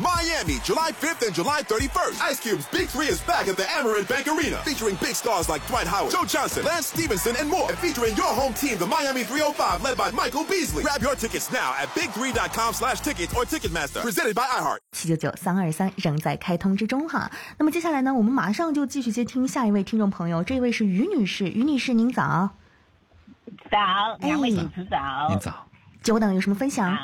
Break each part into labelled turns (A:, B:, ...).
A: Miami, July 5th and July 31st. Ice Cube's Big 3 is back at the Amerant Bank Arena, featuring big stars like Dwight Howard, Joe Johnson, Lance Stevenson, and more. And featuring your home team, the Miami 305, led by Michael Beasley. Grab your tickets now at big3.com/tickets or Ticketmaster. Presented by iHeart.
B: 799-323仍在开通之中哈。那么接下来呢，我们马上就继续接听下一位听众朋友，这位是于女士。于女士，您早。
C: 早，两位主持早。
D: 您早。
B: 久等，有什么分享？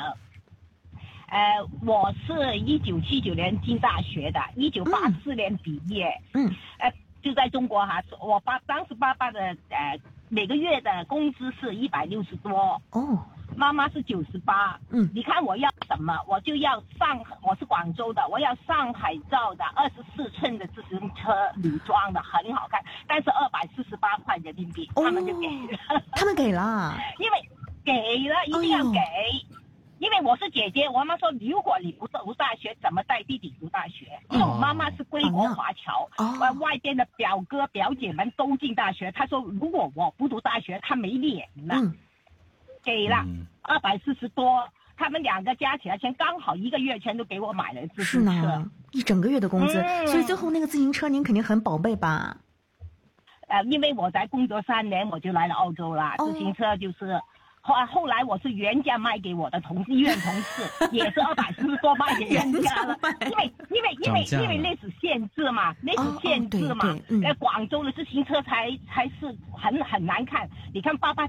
C: 我是1979年进大学的，1984年毕业。就在中国哈，当时爸爸的每个月的工资是160多。哦。妈妈是98。你看我要什么？我就要我是广州的，我要上海造的24寸的自行车女装的，很好看，但是248块人民币，他们就给了。
B: 他们给了，
C: 因为给了一定要给。因为我是姐姐，我妈说如果你不读大学，怎么带弟弟读大学？因为我妈妈是归国华侨，外边的表哥表姐们都进大学。她说如果我不读大学，她没脸了。给了240多，他们两个加起来钱刚好1个月钱都给我买了自行车。是呢，
B: 一整个月的工资。所以最后那个自行车您肯定很宝贝吧？
C: 因为我在工作3年，我就来了澳洲了。自行车就是。后来我是原价卖给我的医院同事，也是240多卖给人家了。因为历史限制嘛，广州的自行车才是很难看。你看爸爸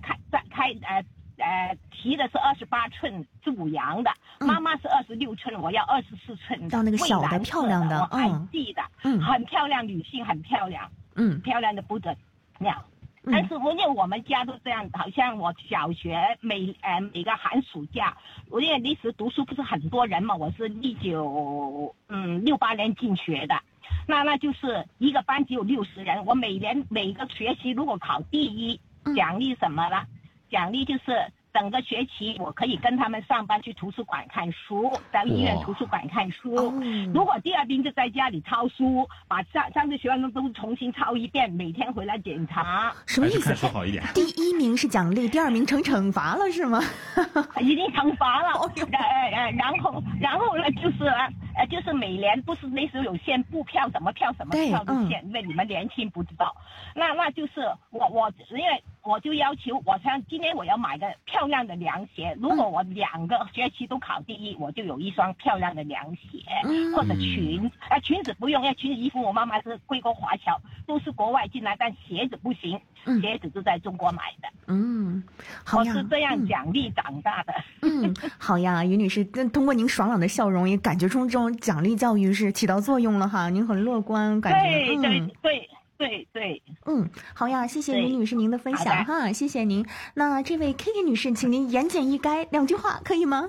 C: 骑的是28寸是五羊的，妈妈是26寸，我要24寸的，
B: 到那个小的漂亮的，
C: 我还记得，很漂亮，女性很漂亮，漂亮的不得了。但是因为我们家都这样，好像我小学每个寒暑假，我因为那时读书不是很多人嘛，我是68年进学的，那就是一个班只有60人，我每个学期如果考第一，奖励什么了？奖励就是整个学期我可以跟他们上班去图书馆看书，在医院图书馆看书。如果第2名就在家里抄书，把上次学完的都重新抄一遍，每天回来检查。
B: 什么意思？
D: 看书好一点。
B: 第1名是奖励，第2名成惩罚了是吗？
C: 已经惩罚了。然后呢就是每年不是那时候有限布票，什么票的限，因为你们年轻不知道。那就是我因为我就要求我像今天我要买个漂亮的凉鞋，如果我2个学期都考第一，我就有一双漂亮的凉鞋，或者裙子不用，因为裙子衣服我妈妈是归国华侨，都是国外进来，但鞋子不行，鞋子是在中国买的。
B: 好呀，
C: 我是这样奖励长大的。
B: 好呀，于女士，通过您爽朗的笑容，也感觉出这种奖励教育是起到作用了哈。您很乐观，感觉
C: 对。
B: 好呀，谢谢于女士您的分享哈，谢谢您。那这位 KK 女士，请您言简意赅2句话可以吗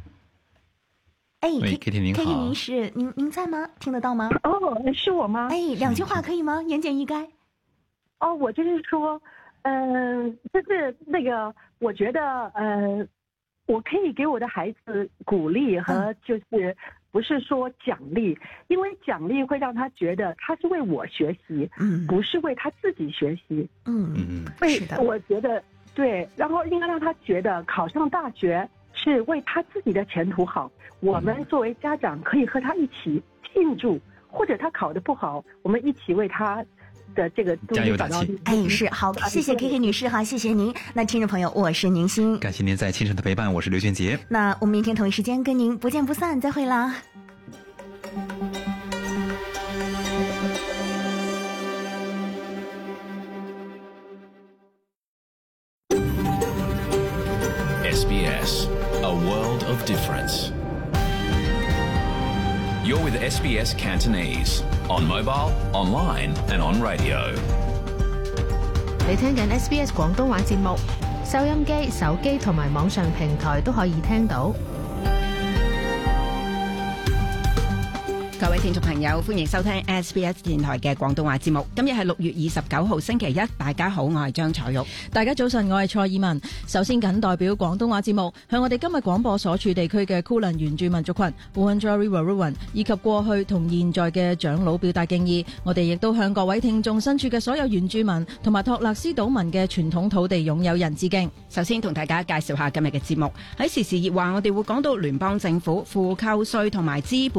D: ？KK 您好。
B: KK 女士，您在吗？听得到吗？
E: 是我吗
B: ？2句话可以吗？言简意赅。
E: 我就是说，就是那个，我觉得我可以给我的孩子鼓励和就是不是说奖励，因为奖励会让他觉得他是为我学习，不是为他自己学习。
B: 是的，
E: 我觉得对，然后应该让他觉得考上大学是为他自己的前途好。我们作为家长可以和他一起庆祝，或者他考得不好，我们一起为他的这个
D: 加油打气。
B: 是好，谢谢 KK 女士哈，谢谢您。那听众朋友，我是宁心，
D: 感谢您在清晨的陪伴，我是刘俊杰。
B: 那我们明天同一时间跟您不见不散，再会啦。
F: SBS, a world of difference. You're with SBS Cantonese on mobile, online and on radio.
G: 你聽緊 SBS 廣東話節目，收音機、手機同埋網上平台都可以聽到。
H: 各位聽眾朋友，歡迎收聽 SBS 電台嘅廣東話節目。今日係6月29號星期一，大家好，我係張彩玉。
I: 大家早晨，我係蔡爾文。首先謹代表廣東話節目，向我哋今日廣播所處地區嘅庫倫原住民族群 Wurundjeri Wurrung 以及過去同現在嘅長老表達敬意。我哋亦都向各位聽眾身處嘅所有原住民同埋托勒斯島民嘅傳統土地擁有人致敬。
H: 首先同大家介紹下今日嘅節目。喺時事熱話，我哋會講到聯邦政府負扣稅同埋資本